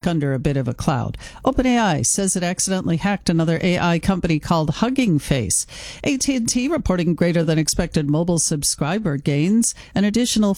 under a bit of a cloud. OpenAI says it accidentally hacked another AI company called Hugging Face. AT&T reporting greater than expected mobile subscriber gains, an additional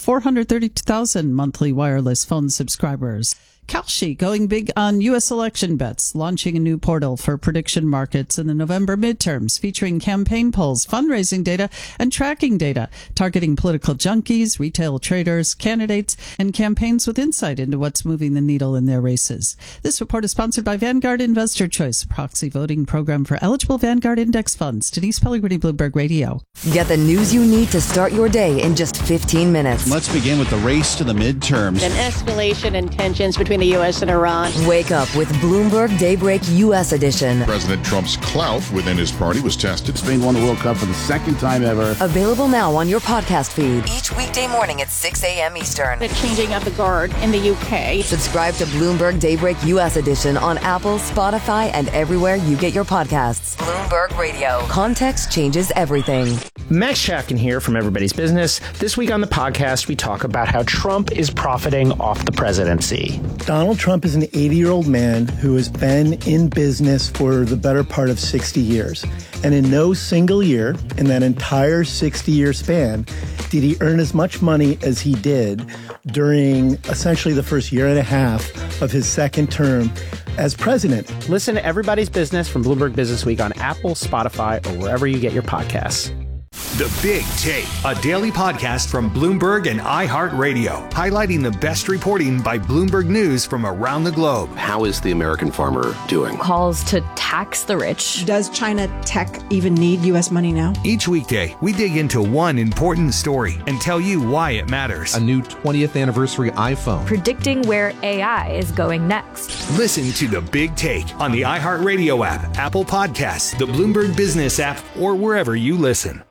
432,000 monthly wireless phone subscribers. Kalshi going big on U.S. election bets, launching a new portal for prediction markets in the November midterms, featuring campaign polls, fundraising data, and tracking data, targeting political junkies, retail traders, candidates, and campaigns with insight into what's moving the needle in their races. This report is sponsored by Vanguard Investor Choice, proxy voting program for eligible Vanguard index funds. Denise Pellegrini, Bloomberg Radio. Get the news you need to start your day in just 15 minutes. Let's begin with the race to the midterms. An escalation in tensions between the U.S. and Iran. Wake up with Bloomberg Daybreak U.S. edition. President Trump's clout within his party was tested. Spain won the World Cup for the second time ever. Available now on your podcast feed. Each weekday morning at 6 a.m. Eastern. The changing of the guard in the U.K. Subscribe to Bloomberg Daybreak U.S. edition on Apple, Spotify, and everywhere you get your podcasts. Bloomberg Radio. Context changes everything. Max Chafkin here from Everybody's Business. This week on the podcast, we talk about how Trump is profiting off the presidency. Donald Trump is an 80-year-old man who has been in business for the better part of 60 years. And in no single year, in that entire 60-year span, did he earn as much money as he did during essentially the first year and a half of his second term as president. Listen to Everybody's Business from Bloomberg Business Week on Apple, Spotify, or wherever you get your podcasts. The Big Take, a daily podcast from Bloomberg and iHeartRadio, highlighting the best reporting by Bloomberg News from around the globe. How is the American farmer doing? Calls to tax the rich. Does China tech even need U.S. money now? Each weekday, we dig into one important story and tell you why it matters. A new 20th anniversary iPhone. Predicting where AI is going next. Listen to The Big Take on the iHeartRadio app, Apple Podcasts, the Bloomberg Business app, or wherever you listen.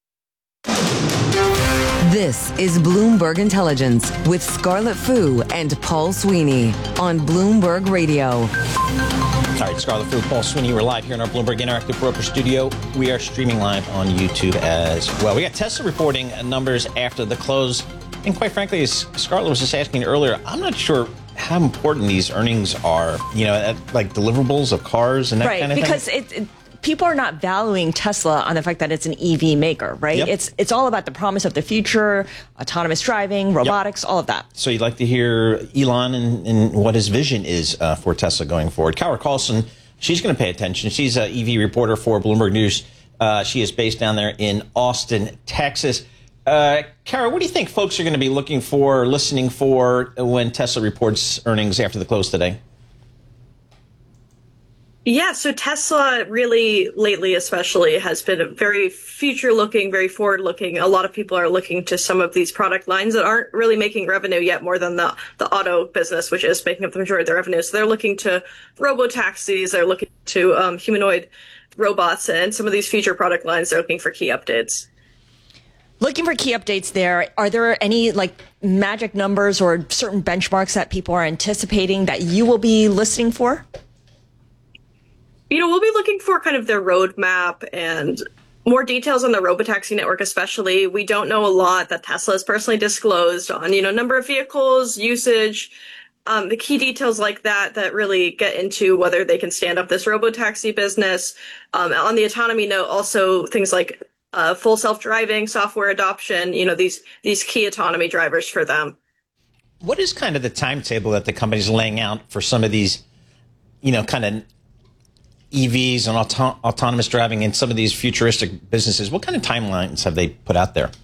This is Bloomberg Intelligence with Scarlett Fu and Paul Sweeney on Bloomberg Radio. All right, Scarlett Fu, Paul Sweeney. We're live here in our Bloomberg Interactive Broker Studio. We are streaming live on YouTube as well. We got Tesla reporting numbers after the close. And quite frankly, as Scarlett was just asking earlier, I'm not sure how important these earnings are, like deliverables of cars and that kind of thing. Right, because people are not valuing Tesla on the fact that it's an EV maker, right? Yep. It's all about the promise of the future, autonomous driving, robotics, all of that. So you'd like to hear Elon and what his vision is for Tesla going forward. Kara Carlson, she's going to pay attention. She's an EV reporter for Bloomberg News. She is based down there in Austin, Texas. Kara, what do you think folks are going to be looking for, listening for when Tesla reports earnings after the close today? Yeah, so Tesla really lately especially has been very future-looking, very forward-looking. A lot of people are looking to some of these product lines that aren't really making revenue yet more than the auto business, which is making up the majority of their revenue. So they're looking to robo-taxis, they're looking to humanoid robots, and some of these future product lines, they're looking for key updates. Looking for key updates there. Are there any magic numbers or certain benchmarks that people are anticipating that you will be listening for? We'll be looking for kind of their roadmap and more details on the robotaxi network, especially. We don't know a lot that Tesla has personally disclosed on, number of vehicles, usage, the key details like that really get into whether they can stand up this robotaxi business. On the autonomy note, also things like full self-driving, software adoption, these key autonomy drivers for them. What is kind of the timetable that the company's laying out for some of these, kind of EVs and autonomous driving and some of these futuristic businesses? What kind of timelines have they put out there?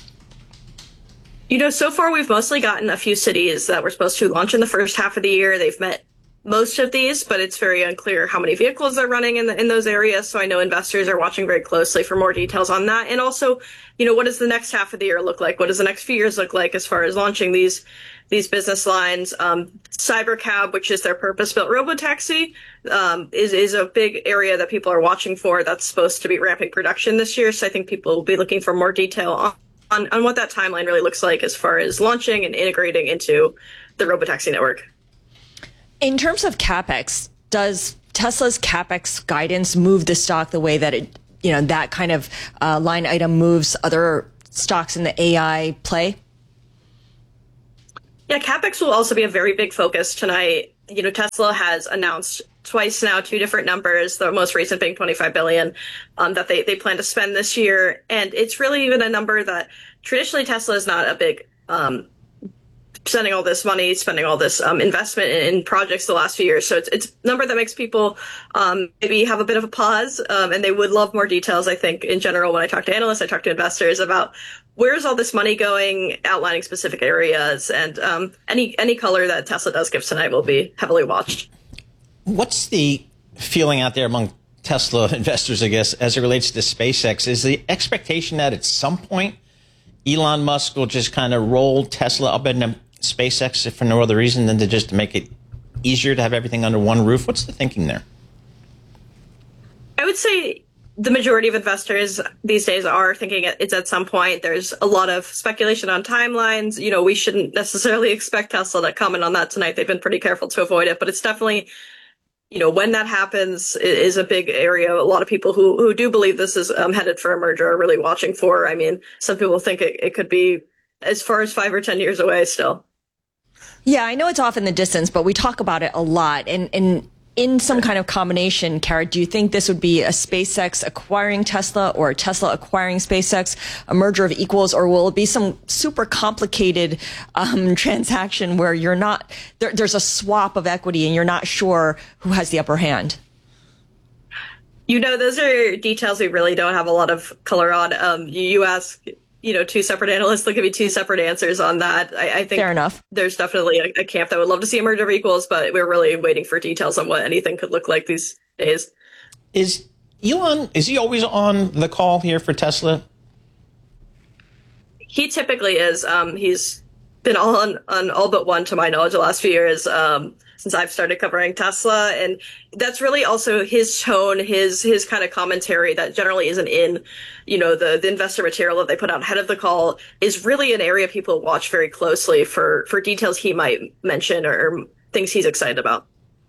So far we've mostly gotten a few cities that were supposed to launch in the first half of the year. They've met most of these, but it's very unclear how many vehicles they're running in those areas. So I know investors are watching very closely for more details on that. And also, what does the next half of the year look like? What does the next few years look like as far as launching these business lines? Cybercab, which is their purpose-built robotaxi, is a big area that people are watching for. That's supposed to be ramping production this year. So I think people will be looking for more detail on what that timeline really looks like as far as launching and integrating into the robotaxi network. In terms of CapEx, does Tesla's CapEx guidance move the stock the way that it, that kind of line item moves other stocks in the AI play? Yeah, CapEx will also be a very big focus tonight. Tesla has announced twice now 2 different numbers, the most recent being $25 billion that they plan to spend this year. And it's really even a number that traditionally Tesla is not a big spending all this money, spending all this investment in projects the last few years. So it's a number that makes people maybe have a bit of a pause, and they would love more details. I think in general, when I talk to analysts, I talk to investors about where's all this money going, outlining specific areas, and any color that Tesla does give tonight will be heavily watched. What's the feeling out there among Tesla investors, I guess, as it relates to SpaceX? Is the expectation that at some point Elon Musk will just kind of roll Tesla up into SpaceX if for no other reason than to just make it easier to have everything under one roof? What's the thinking there? I would say the majority of investors these days are thinking it's at some point. There's a lot of speculation on timelines. We shouldn't necessarily expect Tesla to comment on that tonight. They've been pretty careful to avoid it, but it's definitely, when that happens is a big area. A lot of people who do believe this is headed for a merger are really watching for. I mean, some people think it could be as far as 5 or 10 years away still. Yeah, I know it's off in the distance, but we talk about it a lot. And in some kind of combination, Kara, do you think this would be a SpaceX acquiring Tesla or a Tesla acquiring SpaceX, a merger of equals, or will it be some super complicated transaction where you're not there's a swap of equity and you're not sure who has the upper hand? Those are details we really don't have a lot of color on. You ask 2 separate analysts, they'll give you 2 separate answers on that. I think fair enough. There's definitely a camp that would love to see a merger of equals, but we're really waiting for details on what anything could look like these days. Is Elon, is he always on the call here for Tesla? He typically is. He's been on all but one, to my knowledge, the last few years, since I've started covering Tesla. And that's really also his tone, his kind of commentary that generally isn't in, the investor material that they put out ahead of the call is really an area people watch very closely for details he might mention or things he's excited about.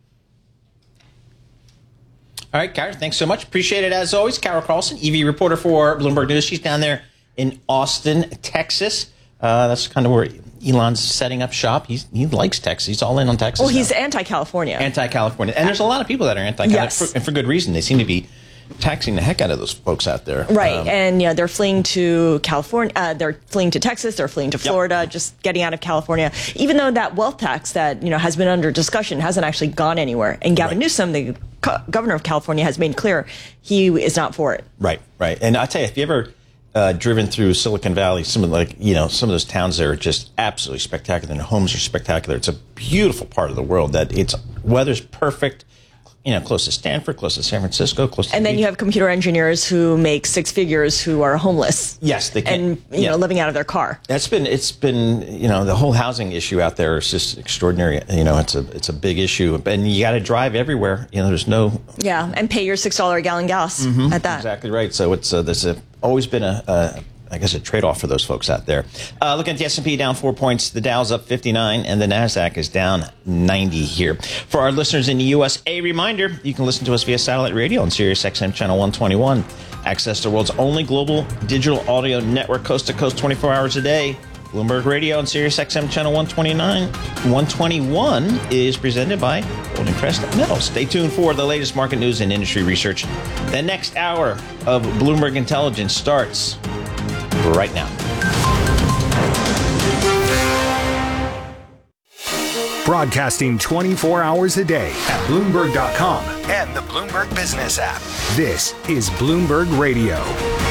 All right, Kara, thanks so much. Appreciate it as always. Kara Carlson, EV reporter for Bloomberg News. She's down there in Austin, Texas. That's kind of where Elon's setting up shop. He likes Texas. He's all in on Texas. Well, he's anti-California. Anti-California. And there's a lot of people that are anti-California, yes. and for good reason. They seem to be taxing the heck out of those folks out there. Right. And they're fleeing to California. They're fleeing to Texas. They're fleeing to Florida, Yep. just getting out of California. Even though that wealth tax that, has been under discussion hasn't actually gone anywhere. And Gavin Newsom, the governor of California, has made clear he is not for it. Right. And I tell you, if you ever driven through Silicon Valley, some of those towns there are just absolutely spectacular, and the homes are spectacular. It's a beautiful part of the world. Weather's perfect. Close to Stanford, close to San Francisco, close to. And then you have computer engineers who make 6 figures who are homeless. Yes, they can. And living out of their car. It's been the whole housing issue out there is just extraordinary. It's a big issue, and you got to drive everywhere. There's no. Yeah, and pay your $6 a gallon gas at that. Exactly right. So there's always been a trade-off for those folks out there. Looking at the S&P, down 4 points. The Dow's up 59, and the NASDAQ is down 90 here. For our listeners in the U.S., a reminder, you can listen to us via satellite radio on Sirius XM Channel 121. Access the world's only global digital audio network, coast to coast, 24 hours a day. Bloomberg Radio on Sirius XM Channel 121 is presented by Golden Crest Metals. Stay tuned for the latest market news and industry research. The next hour of Bloomberg Intelligence starts right now. Broadcasting 24 hours a day at Bloomberg.com and the Bloomberg Business app. This is Bloomberg Radio.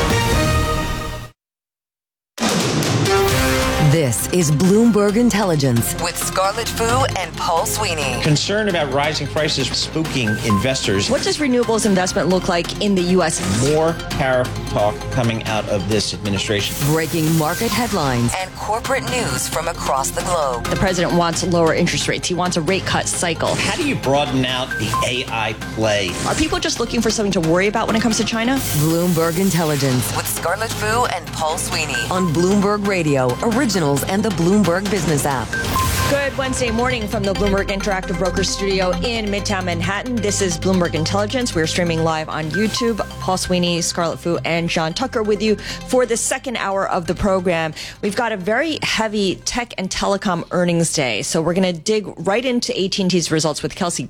This is Bloomberg Intelligence with Scarlett Fu and Paul Sweeney. Concern about rising prices spooking investors. What does renewables investment look like in the U.S.? More tariff talk coming out of this administration. Breaking market headlines and corporate news from across the globe. The president wants lower interest rates. He wants a rate cut cycle. How do you broaden out the AI play? Are people just looking for something to worry about when it comes to China? Bloomberg Intelligence with Scarlett Fu and Paul Sweeney on Bloomberg Radio, originals, and the Bloomberg Business app. Good Wednesday morning from the Bloomberg Interactive Broker Studio in Midtown Manhattan. This is Bloomberg Intelligence. We're streaming live on YouTube. Paul Sweeney, Scarlett Fu, and John Tucker with you for the second hour of the program. We've got a very heavy tech and telecom earnings day, so we're going to dig right into AT&T's results with Kelsey